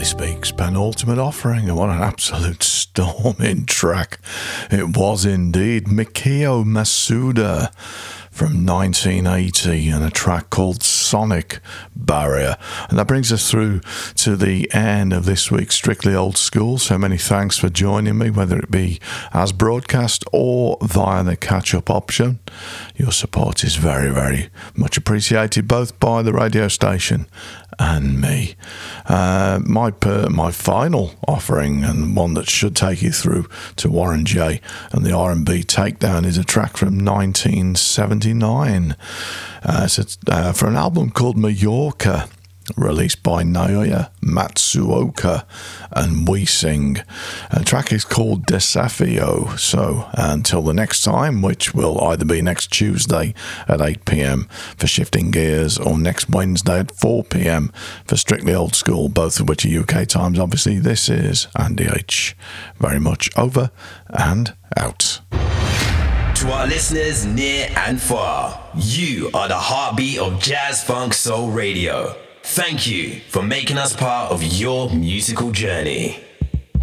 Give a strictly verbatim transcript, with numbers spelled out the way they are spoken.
this week's penultimate offering, and what an absolute storming track it was indeed. Mikio Masuda from nineteen eighty, and a track called Sonic Barrier. And that brings us through to the end of this week's Strictly Old School. So many thanks for joining me, whether it be as broadcast or via the catch-up option. Your support is very, very much appreciated, both by the radio station and me. Uh, my per, my final offering, and one that should take you through to Warren J and the R and B Takedown, is a track from nineteen seventy-nine. Uh, it's uh, for an album called Mallorca, released by Naoya Matsuoka and We Sing. The track is called Desafio. So until the next time, which will either be next Tuesday at eight p.m. for Shifting Gears, or next Wednesday at four p.m. for Strictly Old School, both of which are U K times, obviously, this is Andy H. Very much over and out. To our listeners near and far, you are the heartbeat of Jazz Funk Soul Radio. Thank you for making us part of your musical journey.